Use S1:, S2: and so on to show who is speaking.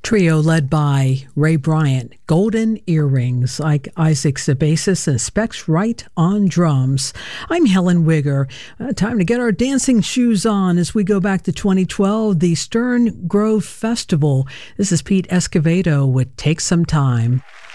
S1: Trio led by Ray Bryant, Golden Earrings, like Isaac's the bassist and Specs Wright on drums. I'm Helen Wigger. Time to get our dancing shoes on as we go back to 2012, the Stern Grove Festival. This is Pete Escovedo with Take Some Time.